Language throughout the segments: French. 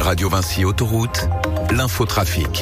Radio Vinci Autoroute, l'infotrafic.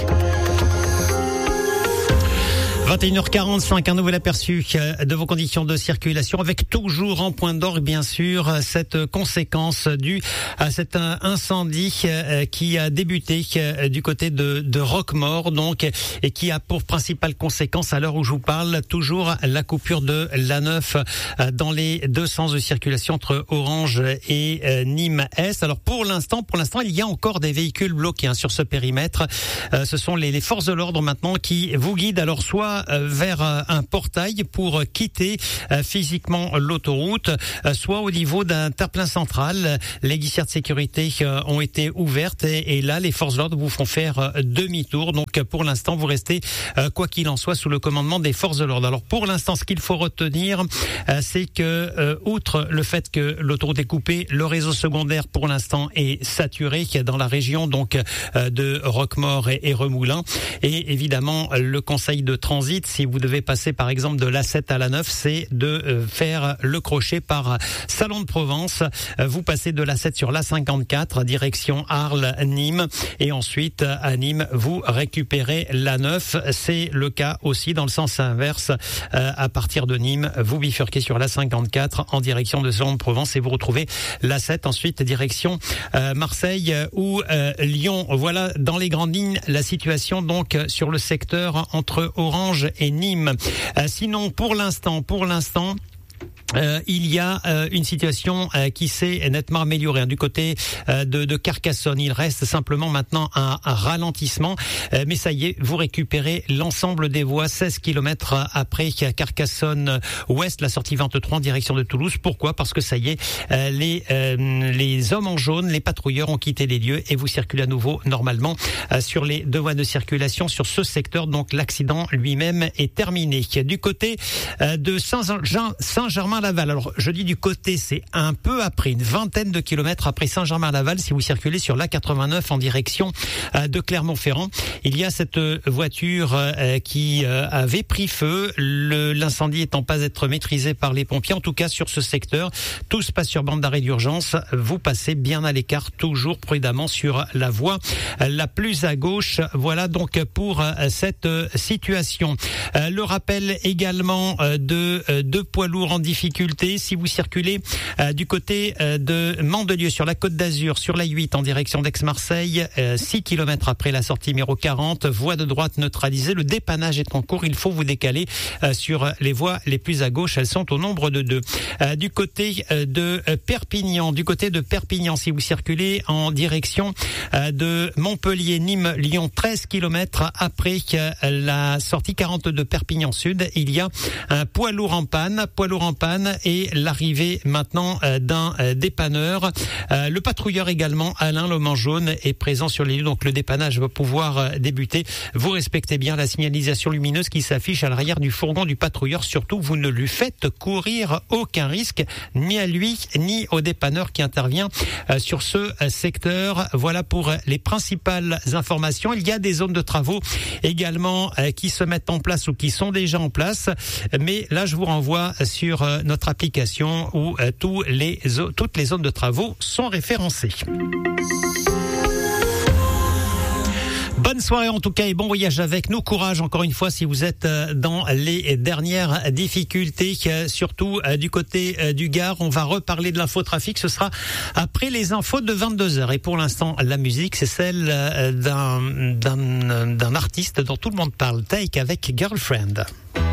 21h45, un nouvel aperçu de vos conditions de circulation avec toujours en point d'orgue, bien sûr, cette conséquence due à cet incendie qui a débuté du côté de Roquemaure, donc, et qui a pour principale conséquence, à l'heure où je vous parle, toujours la coupure de l'A9 dans les deux sens de circulation entre Orange et Nîmes-Est. Alors, pour l'instant, il y a encore des véhicules bloqués sur ce périmètre. Ce sont les forces de l'ordre maintenant qui vous guident, alors soit vers un portail pour quitter physiquement l'autoroute, soit au niveau d'un terre-plein central. Les glissières de sécurité ont été ouvertes et là, les forces de l'ordre vous font faire demi-tour. Donc, pour l'instant, vous restez, quoi qu'il en soit, sous le commandement des forces de l'ordre. Alors, pour l'instant, ce qu'il faut retenir, c'est que, outre le fait que l'autoroute est coupée, le réseau secondaire, pour l'instant, est saturé dans la région donc de Roquemaure et Remoulins. Et évidemment, le conseil de transit, si vous devez passer par exemple de l'A7 à l'A9, c'est de faire le crochet par Salon de Provence. Vous passez de l'A7 sur l'A54, direction Arles-Nîmes, et ensuite à Nîmes, vous récupérez l'A9. C'est le cas aussi dans le sens inverse. À partir de Nîmes, vous bifurquez sur l'A54 en direction de Salon de Provence et vous retrouvez l'A7 ensuite direction Marseille ou Lyon. Voilà dans les grandes lignes la situation donc sur le secteur entre Orange et Nîmes. Sinon, pour l'instant, il y a une situation qui s'est nettement améliorée du côté de Carcassonne. Il reste simplement maintenant un ralentissement, mais ça y est, vous récupérez l'ensemble des voies 16 km après Carcassonne Ouest, la sortie 23 en direction de Toulouse. Pourquoi ? Parce que ça y est, les hommes en jaune, les patrouilleurs ont quitté les lieux et vous circulez à nouveau normalement sur les deux voies de circulation sur ce secteur. Donc l'accident lui-même est terminé. Du côté de Saint-Germain-Laval. Alors, je dis du côté, c'est un peu après, une vingtaine de kilomètres après Saint-Germain-Laval, si vous circulez sur l'A89 en direction de Clermont-Ferrand. Il y a cette voiture qui avait pris feu, l'incendie étant pas être maîtrisé par les pompiers. En tout cas, sur ce secteur, tout se passe sur bande d'arrêt d'urgence. Vous passez bien à l'écart, toujours prudemment sur la voie la plus à gauche. Voilà donc pour cette situation. Le rappel également de deux poids lourds en difficulté. Si vous circulez du côté de Mandelieu sur la Côte d'Azur, sur la 8 en direction d'Aix-Marseille, 6 km après la sortie numéro 40, voie de droite neutralisée, le dépannage est en cours, il faut vous décaler sur les voies les plus à gauche, elles sont au nombre de 2. Du côté de Perpignan, si vous circulez en direction de Montpellier, Nîmes, Lyon, 13 km après la sortie 42 de Perpignan Sud, il y a un poids lourd en panne et l'arrivée maintenant d'un dépanneur. Le patrouilleur également, Alain l'homme en jaune, est présent sur les lieux, donc le dépannage va pouvoir débuter. Vous respectez bien la signalisation lumineuse qui s'affiche à l'arrière du fourgon du patrouilleur. Surtout, vous ne lui faites courir aucun risque, ni à lui, ni au dépanneur qui intervient sur ce secteur. Voilà pour les principales informations. Il y a des zones de travaux également qui se mettent en place ou qui sont déjà en place, mais là je vous renvoie sur notre application où toutes les zones de travaux sont référencées. Bonne soirée en tout cas et bon voyage avec nous. Courage encore une fois si vous êtes dans les dernières difficultés, surtout du côté du Gard. On va reparler de l'infotrafic, ce sera après les infos de 22h. Et pour l'instant, la musique, c'est celle d'un artiste dont tout le monde parle, Take avec Girlfriend.